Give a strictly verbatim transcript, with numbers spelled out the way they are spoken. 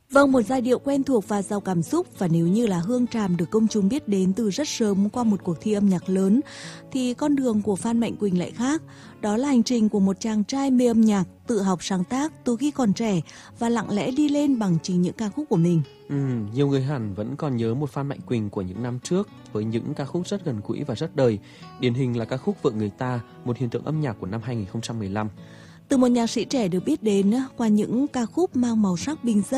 Vâng, một giai điệu quen thuộc và giàu cảm xúc, và nếu như là Hương Tràm được công chúng biết đến từ rất sớm qua một cuộc thi âm nhạc lớn, thì con đường của Phan Mạnh Quỳnh lại khác. Đó là hành trình của một chàng trai mê âm nhạc, tự học sáng tác từ khi còn trẻ và lặng lẽ đi lên bằng chính những ca khúc của mình. Ừ, nhiều người hẳn vẫn còn nhớ một Phan Mạnh Quỳnh của những năm trước với những ca khúc rất gần gũi và rất đời. Điển hình là ca khúc Vợ Người Ta, một hiện tượng âm nhạc của năm hai nghìn không trăm mười lăm. Từ một nhạc sĩ trẻ được biết đến qua những ca khúc mang màu sắc bình dân,